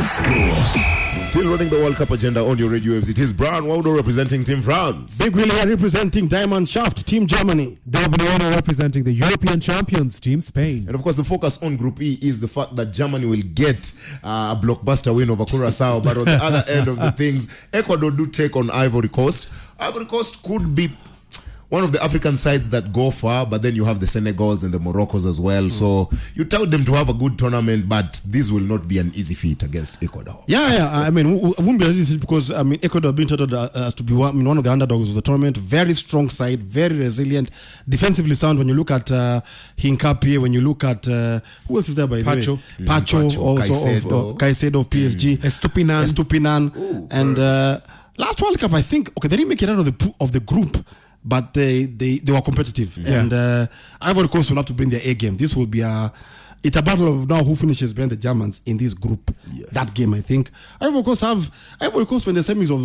Still running the World Cup agenda on your radio waves. It is Brian Waudo representing Team France. Big Willie representing Diamond Shaft, Team Germany. David Ono representing the European champions, Team Spain. And of course, the focus on Group E is the fact that Germany will get a blockbuster win over Curacao. But on the other end of the things, Ecuador do take on Ivory Coast. Ivory Coast could be one of the African sides that go far, but then you have the Senegals and the Moroccos as well. So you tell them to have a good tournament, but this will not be an easy feat against Ecuador. Yeah. I mean, it won't be an easy feat because Ecuador have been touted to be one of the underdogs of the tournament. Very strong side, very resilient, defensively sound. When you look at Hincapié, when you look at who else is there by the way? Pacho, also Caicedo of PSG, Estupinan, and last World Cup I think they didn't make it out of the group. But they were competitive, and Ivory Coast will have to bring their A game. This will be it's a battle of now who finishes behind the Germans in this group. Yes. That game, I think Ivory Coast when the semis of